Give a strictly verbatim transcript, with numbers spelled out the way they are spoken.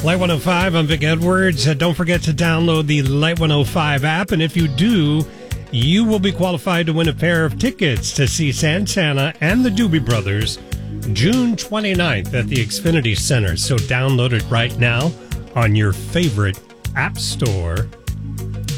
Light one oh five, I'm Vic Edwards. Uh, don't forget to download the Light one oh five app, and if you do, you will be qualified to win a pair of tickets to see Santana and the Doobie Brothers June twenty-ninth at the Xfinity Center. So download it right now on your favorite app store.